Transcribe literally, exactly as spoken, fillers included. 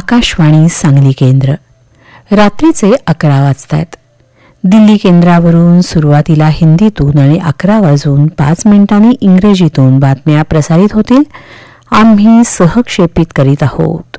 आकाशवाणी सांगली केंद्र. रात्रीचे अकरा वाजतायत. दिल्ली केंद्रावरून सुरुवातीला हिंदीतून आणि अकरा वाजून पाच मिनिटांनी इंग्रजीतून बातम्या प्रसारित होतील. आम्ही सहक्षेपित करीत आहोत.